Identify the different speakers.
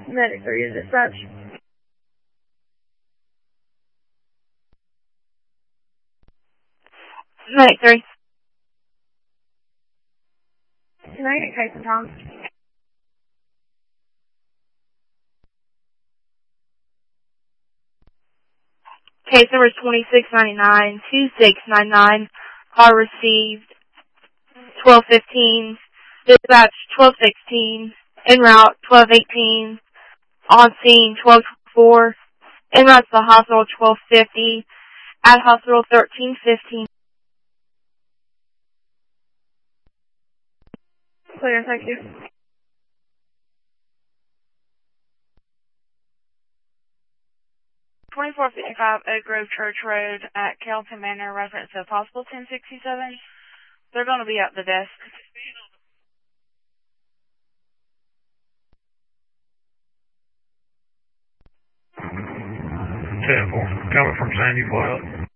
Speaker 1: Medic 3 is dispatch.
Speaker 2: Medic 3.
Speaker 1: Can I get Tyson Tom?
Speaker 2: Case number 2699, 2699. Call received 1215. Dispatch 1216. En route 1218. On scene 1224. En route to the hospital 1250. At hospital 1315.
Speaker 1: Clear, thank you.
Speaker 3: $2455 Oak Grove Church Road at Carrollton Manor, residence of Hospital 1067. They're going to be at the desk.
Speaker 4: 10-4, coming from Sandy Flat.